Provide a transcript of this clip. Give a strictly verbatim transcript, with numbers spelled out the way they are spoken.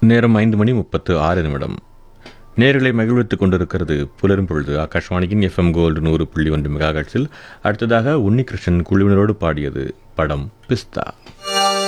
நேரம் ஐந்து மணி முப்பத்து ஆறு நிமிடம். நேர்களை மகிழ்வித்துக் கொண்டிருக்கிறது புலரும் பொழுது ஆகாஷ்வாணியின் எஃப்எம் கோல்டு நூறு புள்ளி ஒன்று மெகாஹெர்ட்ஸில். அடுத்ததாக உன்னிகிருஷ்ணன் குழுவினரோடு பாடியது படம் பிஸ்தா.